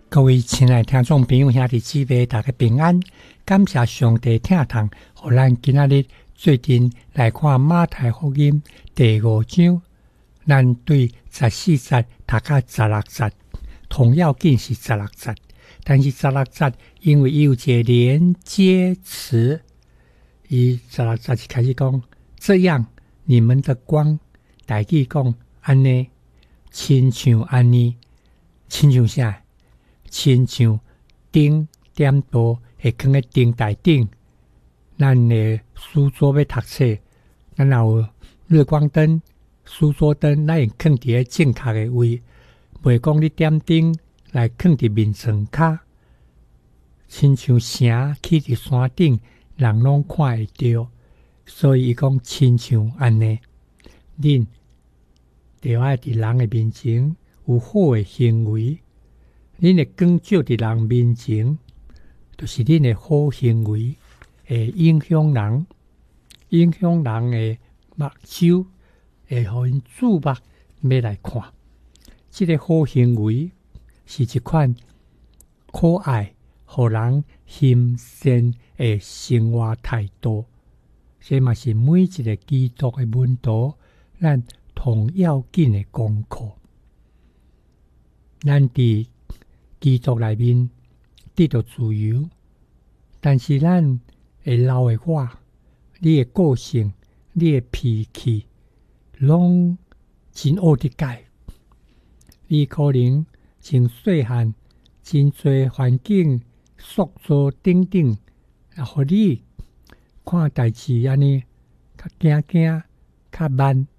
各位亲爱听众朋友兄弟姊妹，大家平安！感谢上帝听堂，互咱今仔日最近来看马太福音第5章。咱对14节读到16节，同样紧是16节，但是16节因为有一个连接词，伊16节就开始讲，这样你们的光，台语讲安尼，亲像安尼，亲像啥？亲像灯点灯会放在灯台顶，咱的书桌要读册，咱有日光灯、书桌灯，咱会放伫个正确的位，袂讲你点灯来放伫面床骹，亲像城起伫山顶，人拢看会到，所以伊讲亲像安尼，恁就要伫人的面前有好的行为。恁的光照伫人面前，就是恁的好行为会影响人，影响人的目睭，会互因注目要来看。这个好行为是一款可爱、互人欣赏的生活态度。这嘛是每一个基督的门徒，咱同要紧的功课。咱伫基督内面得到自由，但是咱会老的我，你的个性、你的脾气，拢真恶得改。你可能真细汉，真侪环境塑造等等，互你看代志安尼较惊惊、较慢，